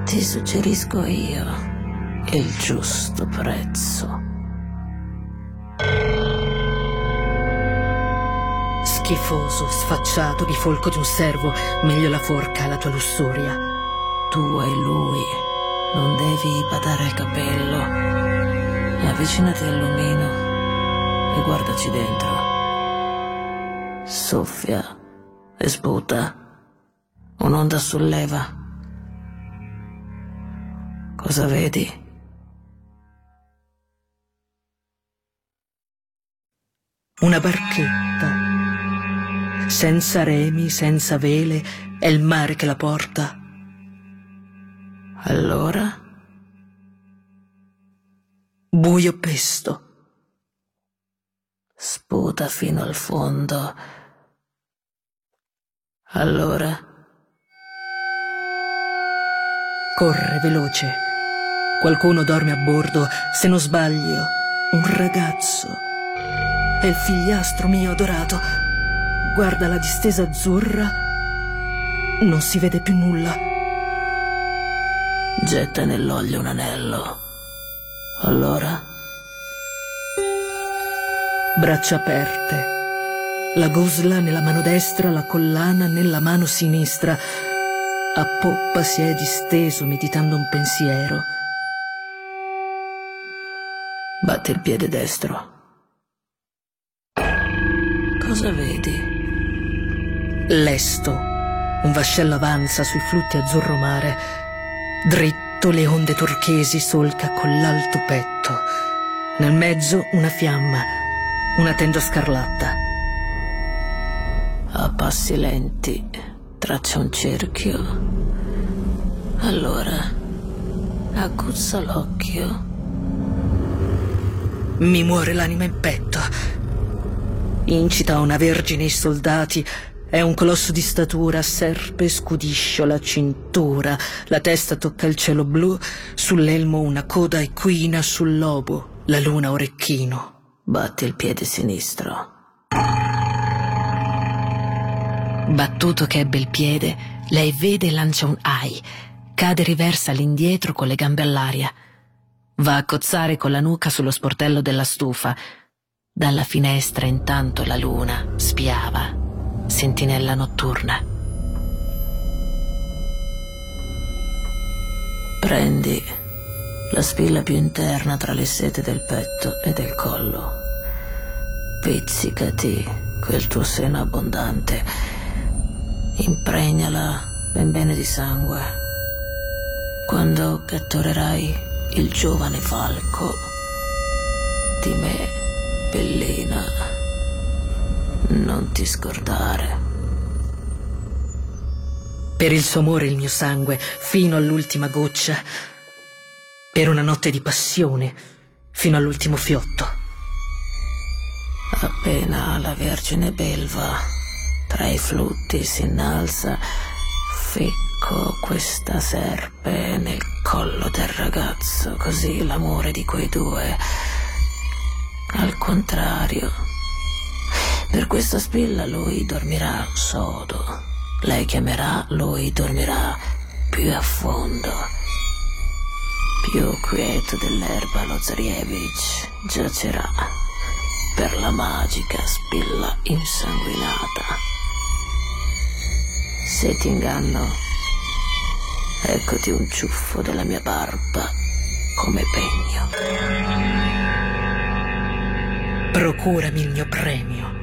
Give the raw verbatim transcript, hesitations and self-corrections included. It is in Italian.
Ti suggerisco io il giusto prezzo. Schifoso, sfacciato, bifolco di un servo, meglio la forca alla tua lussuria. Tu e lui, non devi badare al capello. Avvicinati al lumino e guardaci dentro. Soffia e sputa. Un'onda solleva. Cosa vedi? Una barchetta. Senza remi, senza vele, è il mare che la porta. Allora? Buio pesto. Sputa fino al fondo. Allora? Corre veloce. Qualcuno dorme a bordo, se non sbaglio, un ragazzo. È il figliastro mio adorato. Guarda la distesa azzurra. Non si vede più nulla. Getta nell'olio un anello. Allora? Braccia aperte. La gusla nella mano destra, la collana nella mano sinistra. A poppa si è disteso meditando un pensiero. Batti il piede destro. Cosa vedi? Lesto, un vascello avanza sui flutti azzurro mare. Dritto le onde turchesi solca con l'alto petto. Nel mezzo una fiamma, una tenda scarlatta. A passi lenti traccia un cerchio. Allora, aguzza l'occhio. Mi muore l'anima in petto. Incita una vergine i soldati. È un colosso di statura, serpe scudiscio la cintura, la testa tocca il cielo blu, sull'elmo una coda equina, sul lobo la luna orecchino. Batti il piede sinistro. Battuto che ebbe il piede, lei vede e lancia un ai, cade riversa all'indietro con le gambe all'aria. Va a cozzare con la nuca sullo sportello della stufa. Dalla finestra intanto la luna spiava, sentinella notturna. Prendi la spilla più interna tra le sete del petto e del collo. Pizzicati quel tuo seno abbondante. Impregnala ben bene di sangue. Quando catturerai il giovane falco, di me, bellina, non ti scordare. Per il suo amore il mio sangue, fino all'ultima goccia. Per una notte di passione, fino all'ultimo fiotto. Appena la Vergine belva tra i flutti si innalza, ficco questa serpe nel collo del ragazzo, così l'amore di quei due. Al contrario, per questa spilla lui dormirà sodo, lei chiamerà, lui dormirà più a fondo. Più quieto dell'erba lo Zarievich giacerà per la magica spilla insanguinata. Se ti inganno, eccoti un ciuffo della mia barba come pegno. Procurami il mio premio.